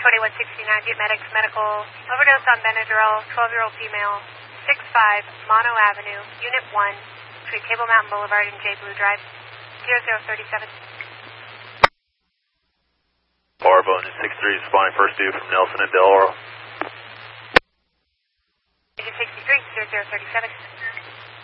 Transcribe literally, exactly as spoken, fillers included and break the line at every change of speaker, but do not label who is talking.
twenty-one sixty-nine, get medics, medical, overdose on Benadryl, twelve-year-old female, six five, Mono Avenue, Unit one, between Table Mountain Boulevard and J Blue Drive, zero zero thirty-seven.
Barbo, Engine six three, responding first due from Nelson and Del Oro.
Engine sixty-three, zero zero thirty-seven.